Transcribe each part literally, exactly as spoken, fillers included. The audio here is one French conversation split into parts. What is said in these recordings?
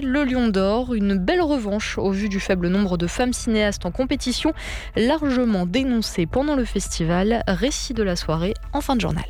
le Lion d'Or. Une belle revanche au vu du faible nombre de femmes cinéastes en compétition, largement dénoncée pendant le festival. Récit de la soirée en fin de journal.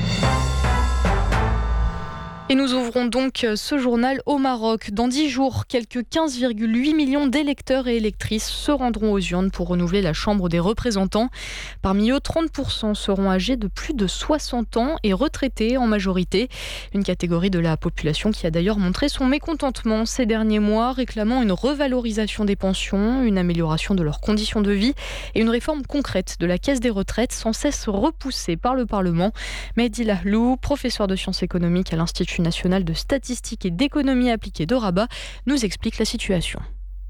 Et nous ouvrons donc ce journal au Maroc. Dans dix jours, quelques quinze virgule huit millions d'électeurs et électrices se rendront aux urnes pour renouveler la Chambre des représentants. Parmi eux, trente pour cent seront âgés de plus de soixante ans et retraités en majorité. Une catégorie de la population qui a d'ailleurs montré son mécontentement ces derniers mois, réclamant une revalorisation des pensions, une amélioration de leurs conditions de vie et une réforme concrète de la caisse des retraites sans cesse repoussée par le Parlement. Mehdi Lahlou, professeur de sciences économiques à l'Institut national de statistique et d'économie appliquée de Rabat, nous explique la situation.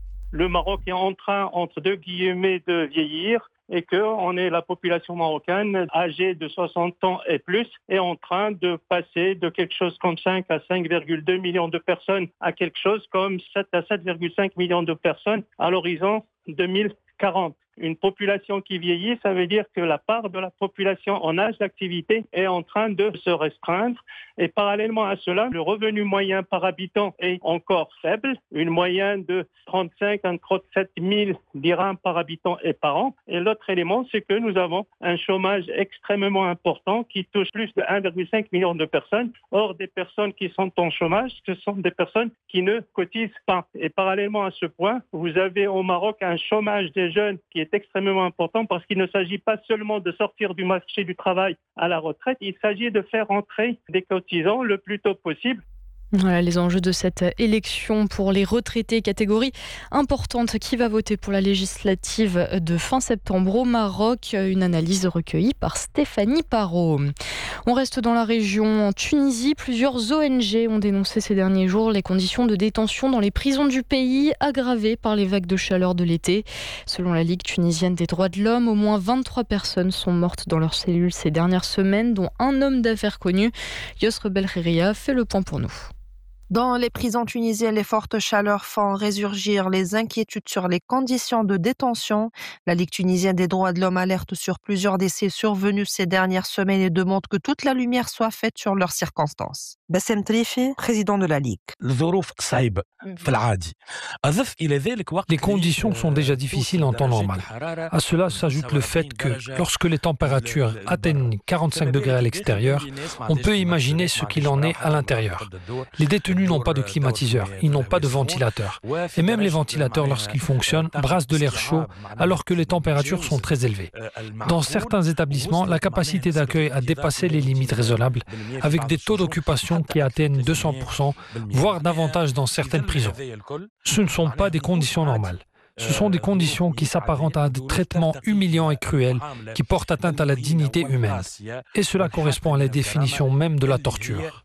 Le Maroc est en train, entre deux guillemets, de vieillir et qu'on est la population marocaine âgée de soixante ans et plus est en train de passer de quelque chose comme cinq à cinq virgule deux millions de personnes à quelque chose comme sept à sept virgule cinq millions de personnes à l'horizon deux mille quarante. Une population qui vieillit, ça veut dire que la part de la population en âge d'activité est en train de se restreindre. Et parallèlement à cela, le revenu moyen par habitant est encore faible, une moyenne de trente-cinq à trente-sept mille dirhams par habitant et par an. Et l'autre élément, c'est que nous avons un chômage extrêmement important qui touche plus de un virgule cinq million de personnes. Or, des personnes qui sont en chômage, ce sont des personnes qui ne cotisent pas. Et parallèlement à ce point, vous avez au Maroc un chômage des jeunes qui est extrêmement important parce qu'il ne s'agit pas seulement de sortir du marché du travail à la retraite, il s'agit de faire entrer des cotisants le plus tôt possible. Voilà les enjeux de cette élection pour les retraités, catégorie importante qui va voter pour la législative de fin septembre au Maroc. Une analyse recueillie par Stéphanie Parot. On reste dans la région. En Tunisie, plusieurs O N G ont dénoncé ces derniers jours les conditions de détention dans les prisons du pays, aggravées par les vagues de chaleur de l'été. Selon la Ligue tunisienne des droits de l'homme, au moins vingt-trois personnes sont mortes dans leurs cellules ces dernières semaines, dont un homme d'affaires connu. Yosr Belkhiria fait le point pour nous. Dans les prisons tunisiennes, les fortes chaleurs font résurgir les inquiétudes sur les conditions de détention. La Ligue tunisienne des droits de l'homme alerte sur plusieurs décès survenus ces dernières semaines et demande que toute la lumière soit faite sur leurs circonstances. Bassem Trifi, président de la Ligue. Les conditions sont déjà difficiles en temps normal. À cela s'ajoute le fait que lorsque les températures atteignent quarante-cinq degrés à l'extérieur, on peut imaginer ce qu'il en est à l'intérieur. Les détenus n'ont pas de climatiseur, ils n'ont pas de ventilateur. Et même les ventilateurs, lorsqu'ils fonctionnent, brassent de l'air chaud alors que les températures sont très élevées. Dans certains établissements, la capacité d'accueil a dépassé les limites raisonnables, avec des taux d'occupation qui atteignent deux cents pour cent, voire davantage dans certaines prisons. Ce ne sont pas des conditions normales. Ce sont des conditions qui s'apparentent à des traitements humiliants et cruels qui portent atteinte à la dignité humaine. Et cela correspond à la définition même de la torture.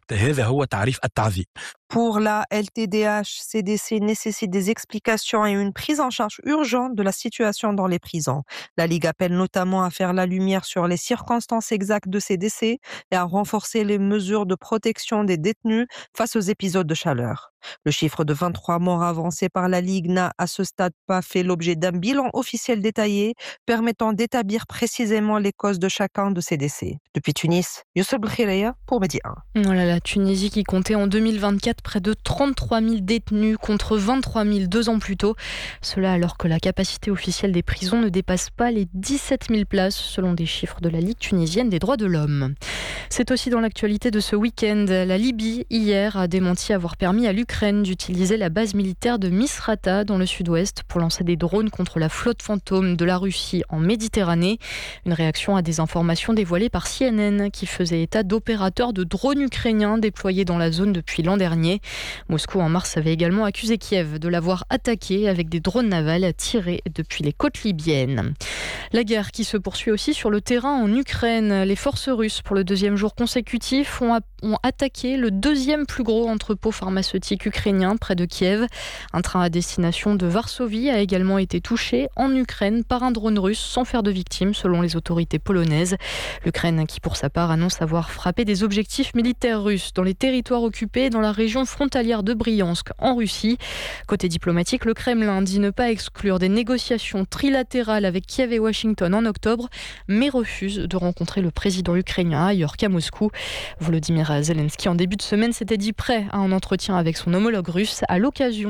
Pour la L T D H, ces décès nécessitent des explications et une prise en charge urgente de la situation dans les prisons. La Ligue appelle notamment à faire la lumière sur les circonstances exactes de ces décès et à renforcer les mesures de protection des détenus face aux épisodes de chaleur. Le chiffre de vingt-trois morts avancé par la Ligue n'a à ce stade pas fait l'objet d'un bilan officiel détaillé permettant d'établir précisément les causes de chacun de ces décès. Depuis Tunis, Youssef Belkhiria pour Midi un. Voilà, la Tunisie qui comptait en deux mille vingt-quatre près de trente-trois mille détenus contre vingt-trois mille deux ans plus tôt. Cela alors que la capacité officielle des prisons ne dépasse pas les dix-sept mille places selon des chiffres de la Ligue tunisienne des droits de l'homme. C'est aussi dans l'actualité de ce week-end. La Libye, hier, a démenti avoir permis à l'Ukraine d'utiliser la base militaire de Misrata dans le sud-ouest pour lancer des drones contre la flotte fantôme de la Russie en Méditerranée. Une réaction à des informations dévoilées par C N N qui faisait état d'opérateurs de drones ukrainiens déployés dans la zone depuis l'an dernier. Moscou, en mars, avait également accusé Kiev de l'avoir attaqué avec des drones navals tirés depuis les côtes libyennes. La guerre qui se poursuit aussi sur le terrain en Ukraine. Les forces russes, pour le deuxième jour consécutif, ont, a- ont attaqué le deuxième plus gros entrepôt pharmaceutique ukrainien près de Kiev. Un train à destination de Varsovie a également été touché en Ukraine par un drone russe sans faire de victimes, selon les autorités polonaises. L'Ukraine, qui pour sa part annonce avoir frappé des objectifs militaires russes dans les territoires occupés dans la région frontalière de Briansk en Russie. Côté diplomatique, le Kremlin dit ne pas exclure des négociations trilatérales avec Kiev et Washington en octobre, mais refuse de rencontrer le président ukrainien ailleurs qu'à Moscou. Volodymyr Zelensky, en début de semaine, s'était dit prêt à un entretien avec son homologue russe à l'occasion